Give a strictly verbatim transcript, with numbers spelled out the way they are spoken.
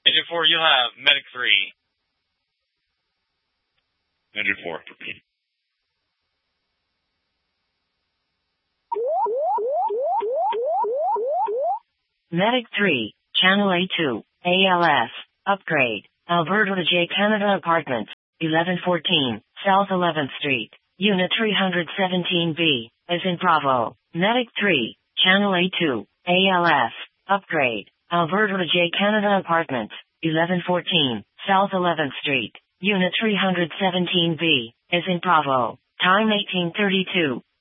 Engine four, you'll have Medic three. Engine four. Medic three, Channel A two, A L S, upgrade, Alberta to J Canada Apartments, eleven fourteen, South eleventh Street, Unit three seventeen B, as in Bravo. Medic three, Channel A two, A L S, upgrade, Alberta to J Canada Apartments, eleven fourteen, South eleventh Street, Unit three seventeen B, as in Bravo. Time eighteen thirty-two.